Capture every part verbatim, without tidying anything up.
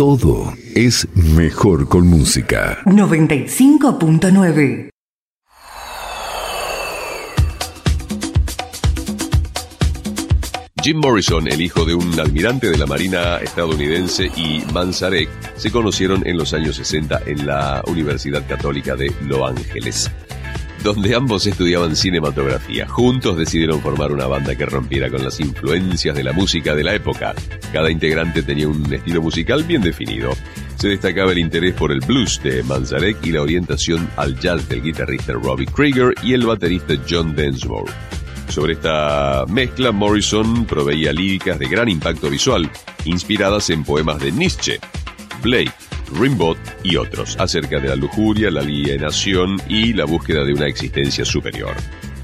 Todo es mejor con música. noventa y cinco punto nueve. Jim Morrison, el hijo de un almirante de la Marina estadounidense, y Manzarek se conocieron en los años sesenta en la Universidad Católica de Los Ángeles, donde ambos estudiaban cinematografía. Juntos decidieron formar una banda que rompiera con las influencias de la música de la época. Cada integrante tenía un estilo musical bien definido. Se destacaba el interés por el blues de Manzarek y la orientación al jazz del guitarrista Robbie Krieger y el baterista John Densmore. Sobre esta mezcla, Morrison proveía líricas de gran impacto visual, inspiradas en poemas de Nietzsche, Blake, Rimbaud y otros, acerca de la lujuria, la alienación y la búsqueda de una existencia superior.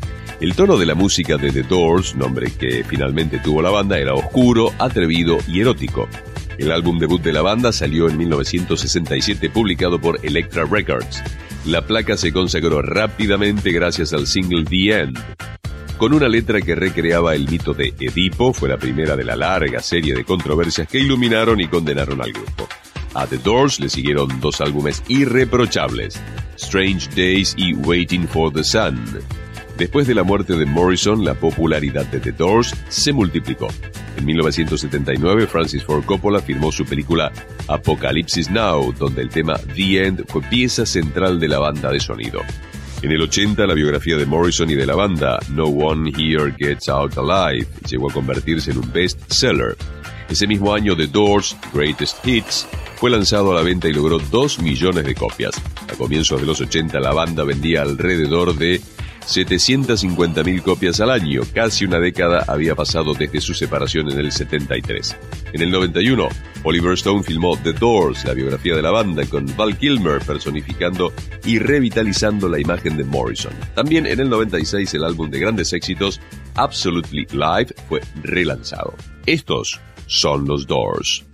El tono de la música de The Doors, nombre que finalmente tuvo la banda, era oscuro, atrevido y erótico. El álbum debut de la banda salió en mil novecientos sesenta y siete, publicado por Elektra Records. La placa se consagró rápidamente gracias al single The End. Con una letra que recreaba el mito de Edipo, fue la primera de la larga serie de controversias que iluminaron y condenaron al grupo. A The Doors le siguieron dos álbumes irreprochables, Strange Days y Waiting for the Sun. Después de la muerte de Morrison, la popularidad de The Doors se multiplicó. En mil novecientos setenta y nueve, Francis Ford Coppola filmó su película Apocalypse Now, donde el tema The End fue pieza central de la banda de sonido. En el ochenta, la biografía de Morrison y de la banda, No One Here Gets Out Alive, llegó a convertirse en un best-seller. Ese mismo año, The Doors' Greatest Hits fue lanzado a la venta y logró dos millones de copias. A comienzos de los ochenta, la banda vendía alrededor de setecientas cincuenta mil copias al año. Casi una década había pasado desde su separación en el setenta y tres. En el noventa y uno, Oliver Stone filmó The Doors, la biografía de la banda, con Val Kilmer personificando y revitalizando la imagen de Morrison. También en el noventa y seis, el álbum de grandes éxitos, Absolutely Live, fue relanzado. Estos son los Doors.